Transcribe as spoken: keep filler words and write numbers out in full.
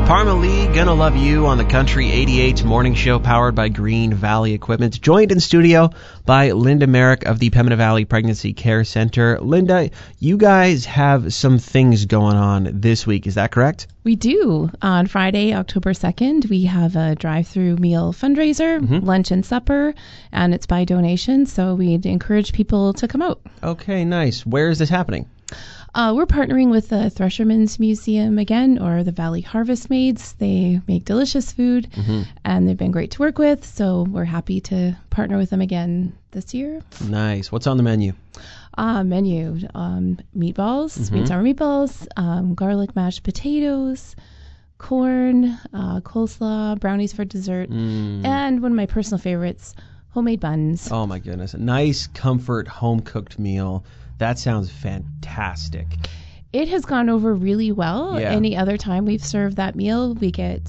Karma Lee, Gonna Love You on the Country eighty-eight morning show powered by Green Valley Equipment. Joined in studio by Linda Merrick of the Pembina Valley Pregnancy Care Center. Linda, you guys have some things going on this week, is that correct? We do. On Friday, October second, we have a drive-through meal fundraiser, mm-hmm. lunch and supper, and it's by donation, so we'd encourage people to come out. Okay, nice. Where is this happening? Uh, we're partnering with the Thresherman's Museum again, or the Valley Harvest Maids. They make delicious food, mm-hmm. and they've been great to work with, so we're happy to partner with them again this year. Nice. What's on the menu? Uh, menu, um, meatballs, mm-hmm. sweet and sour meatballs, um, garlic mashed potatoes, corn, uh, coleslaw, brownies for dessert, mm. and one of my personal favorites, homemade buns. Oh my goodness. A nice, comfort, home-cooked meal. That sounds fantastic. It has gone over really well. Yeah. Any other time we've served that meal, we get